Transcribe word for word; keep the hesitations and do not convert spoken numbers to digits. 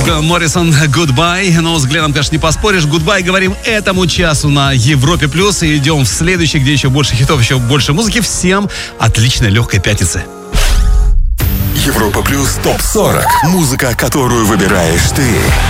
Моррисон «Goodbye». Но с Гленом, конечно, не поспоришь. «Goodbye» говорим этому часу на Европе+. Плюс. И идем в следующий, где еще больше хитов, еще больше музыки. Всем отличной легкой пятницы. Европа Плюс топ сорок. Музыка, которую выбираешь ты.